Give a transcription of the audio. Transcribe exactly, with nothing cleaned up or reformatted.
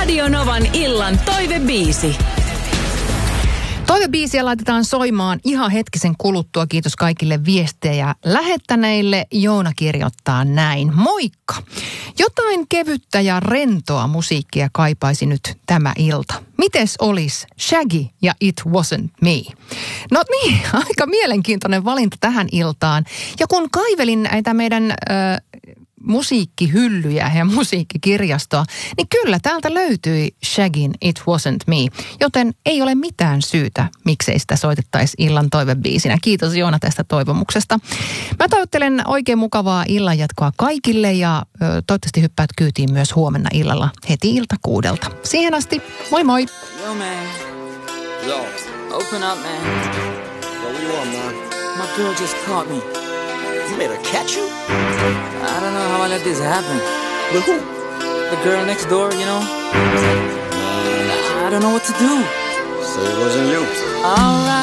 Radio Novan illan toivebiisi. Toivebiisiä laitetaan soimaan ihan hetkisen kuluttua. Kiitos kaikille viestejä lähettäneille. Joona kirjoittaa näin. Moikka! Jotain kevyttä ja rentoa musiikkia kaipaisi nyt tämä ilta. Mites olis Shaggy ja It Wasn't Me? No niin, aika mielenkiintoinen valinta tähän iltaan. Ja kun kaivelin näitä meidän... Äh, musiikkihyllyjä ja musiikkikirjastoa, niin kyllä täältä löytyi Shaggyn It Wasn't Me, joten ei ole mitään syytä, miksei sitä soitettaisi illan toivebiisinä. Kiitos Joona tästä toivomuksesta. Mä toivottelen oikein mukavaa illanjatkoa kaikille ja ö, toivottavasti hyppäät kyytiin myös huomenna illalla heti ilta kuudelta. Siihen asti, moi moi! Yo man, yo, open up man. Yo, what you want, man? My girl just caught me. You made her catch you? I don't know how I let this happen. With who? The girl next door, you know? I don't know what to do. So it wasn't you. All right.